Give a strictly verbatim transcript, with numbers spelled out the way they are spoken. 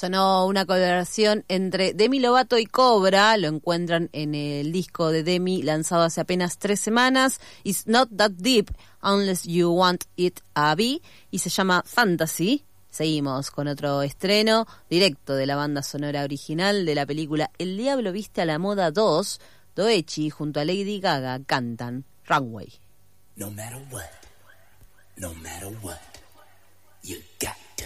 Sonó una colaboración entre Demi Lovato y Cobra, lo encuentran en el disco de Demi lanzado hace apenas tres semanas, It's Not That Deep Unless You Want It a Be, y se llama Fantasy. Seguimos con otro estreno directo de la banda sonora original de la película El Diablo Viste a la Moda dos. Doechi junto a Lady Gaga cantan Runway. No matter what, no matter what, you got